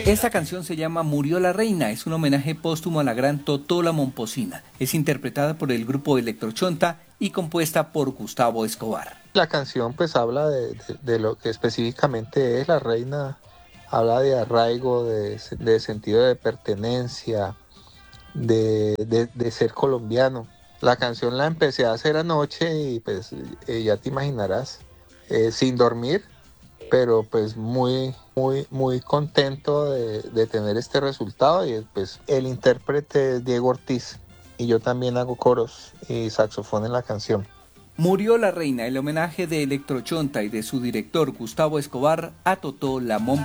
Esta canción se llama Murió la Reina, es un homenaje póstumo a la gran Totó la Momposina. Es interpretada por el grupo Electrochonta y compuesta por Gustavo Escobar. La canción pues habla de lo que específicamente es la reina, habla de arraigo, de sentido de pertenencia, de ser colombiano. La canción la empecé a hacer anoche y pues ya te imaginarás, sin dormir, pero pues muy contento de tener este resultado. Y pues el intérprete es Diego Ortiz y yo también hago coros y saxofón en la canción. Murió la Reina, el homenaje de Electrochonta y de su director Gustavo Escobar a Totó la Momposina.